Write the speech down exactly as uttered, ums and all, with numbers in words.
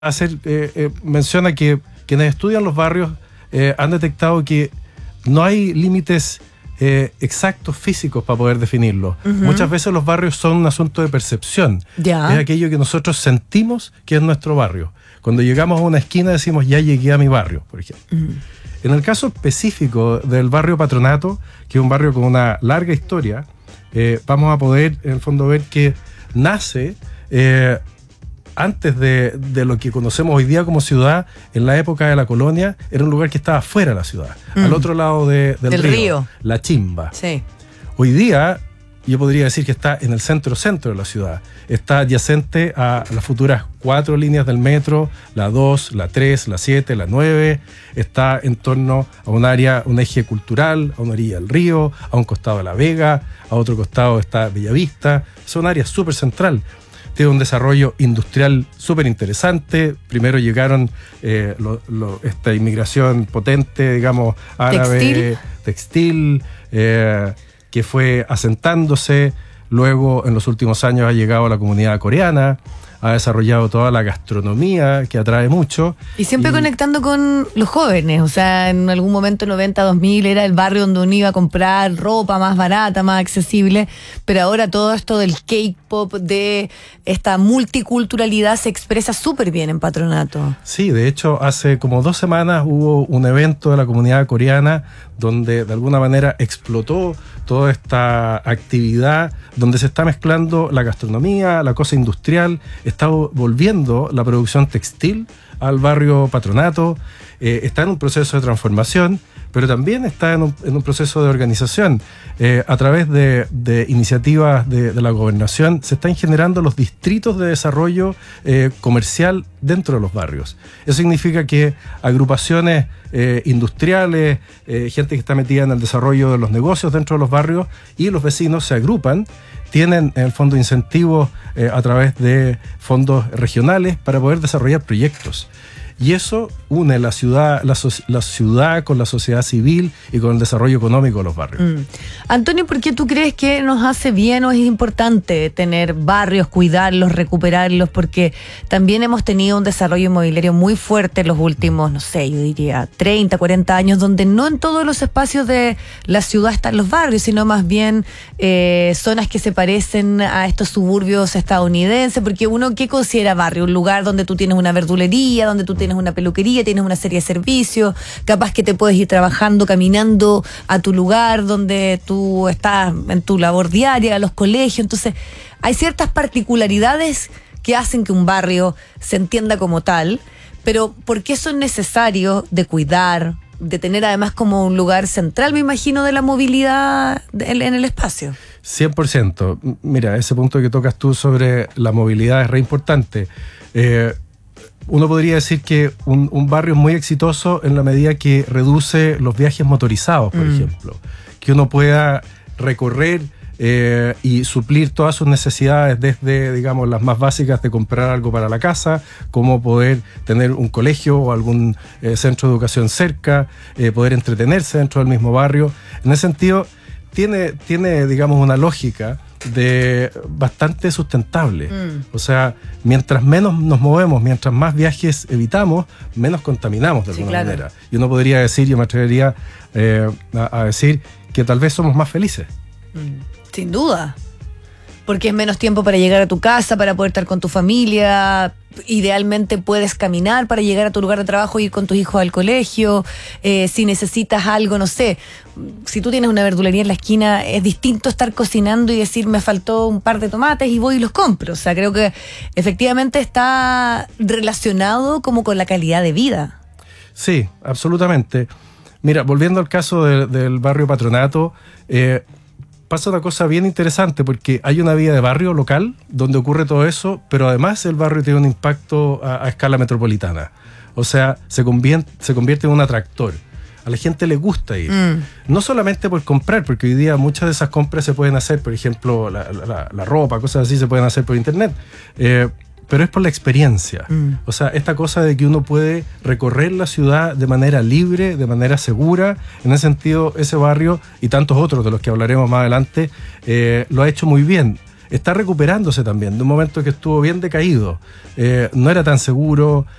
hacer, eh, eh, menciona que quienes estudian los barrios eh, han detectado que no hay límites eh, exactos físicos para poder definirlos. Uh-huh. Muchas veces los barrios son un asunto de percepción. Ya. Es aquello que nosotros sentimos que es nuestro barrio. Cuando llegamos a una esquina decimos, ya llegué a mi barrio, por ejemplo. Uh-huh. En el caso específico del barrio Patronato, que es un barrio con una larga historia, eh, vamos a poder, en el fondo, ver que nace eh, antes de, de lo que conocemos hoy día como ciudad. En la época de la colonia era un lugar que estaba fuera de la ciudad, mm. al otro lado de, del, del río, río, la Chimba. Sí. Hoy día yo podría decir que está en el centro-centro de la ciudad. Está adyacente a las futuras cuatro líneas del metro, la dos, la tres, la siete, la nueve. Está en torno a un área, un eje cultural, a una orilla del río, a un costado de La Vega, a otro costado está Bellavista. Es un área súper central. Tiene un desarrollo industrial súper interesante. Primero llegaron eh, lo, lo, esta inmigración potente, digamos, árabe, textil, textil eh, que fue asentándose. Luego, en los últimos años, ha llegado a la comunidad coreana, ha desarrollado toda la gastronomía que atrae mucho. Y siempre y... conectando con los jóvenes. O sea, en algún momento, noventa, dos mil, era el barrio donde uno iba a comprar ropa más barata, más accesible. Pero ahora todo esto del K-pop, de esta multiculturalidad, se expresa súper bien en Patronato. Sí, de hecho, hace como dos semanas hubo un evento de la comunidad coreana donde de alguna manera explotó toda esta actividad, donde se está mezclando la gastronomía, la cosa industrial, está volviendo la producción textil al barrio Patronato, eh, está en un proceso de transformación, pero también está en un, en un proceso de organización. Eh, a través de, de iniciativas de, de la gobernación se están generando los distritos de desarrollo eh, comercial dentro de los barrios. Eso significa que agrupaciones eh, industriales, eh, gente que está metida en el desarrollo de los negocios dentro de los barrios, y los vecinos se agrupan, tienen en el fondo incentivos eh, a través de fondos regionales para poder desarrollar proyectos. Y eso une la ciudad, la, so, la ciudad con la sociedad civil y con el desarrollo económico de los barrios. Mm. Antonio, ¿por qué tú crees que nos hace bien o es importante tener barrios, cuidarlos, recuperarlos? Porque también hemos tenido un desarrollo inmobiliario muy fuerte en los últimos, no sé, yo diría treinta, cuarenta años, donde no en todos los espacios de la ciudad están los barrios, sino más bien eh, zonas que se parecen a estos suburbios estadounidenses. Porque uno, ¿qué considera barrio? Un lugar donde tú tienes una verdulería, donde tú tienes una peluquería, tienes una serie de servicios, capaz que te puedes ir trabajando, caminando a tu lugar donde tú estás en tu labor diaria, a los colegios. Entonces, hay ciertas particularidades que hacen que un barrio se entienda como tal, pero ¿por qué son necesarios de cuidar, de tener además como un lugar central, me imagino, de la movilidad en el espacio? cien por ciento. Mira, ese punto que tocas tú sobre la movilidad es re importante. Eh, Uno podría decir que un, un barrio es muy exitoso en la medida que reduce los viajes motorizados, por mm. ejemplo. Que uno pueda recorrer eh, y suplir todas sus necesidades, desde, digamos, las más básicas de comprar algo para la casa, como poder tener un colegio o algún eh, centro de educación cerca, eh, poder entretenerse dentro del mismo barrio. En ese sentido, tiene, tiene digamos, una lógica de bastante sustentable. Mm. O sea, mientras menos nos movemos, mientras más viajes evitamos, menos contaminamos de alguna sí, claro. manera. Y uno podría decir, yo me atrevería eh, a, a decir que tal vez somos más felices. Mm. Sin duda. Porque es menos tiempo para llegar a tu casa, para poder estar con tu familia. Idealmente puedes caminar para llegar a tu lugar de trabajo e ir con tus hijos al colegio. Eh, si necesitas algo, no sé, si tú tienes una verdulería en la esquina, es distinto estar cocinando y decir, me faltó un par de tomates y voy y los compro. O sea, creo que efectivamente está relacionado como con la calidad de vida. Sí, absolutamente. Mira, volviendo al caso de, del barrio Patronato, eh, pasa una cosa bien interesante, porque hay una vida de barrio local donde ocurre todo eso, pero además el barrio tiene un impacto a, a escala metropolitana. O sea, se convierte, se convierte en un atractor. A la gente le gusta ir. Mm. No solamente por comprar, porque hoy día muchas de esas compras se pueden hacer, por ejemplo, la, la, la ropa, cosas así se pueden hacer por internet. Eh, pero es por la experiencia. Mm. O sea, esta cosa de que uno puede recorrer la ciudad de manera libre, de manera segura. En ese sentido, ese barrio y tantos otros de los que hablaremos más adelante, eh, lo ha hecho muy bien. está recuperándose también de un momento que estuvo bien decaído. Eh, no era tan seguro,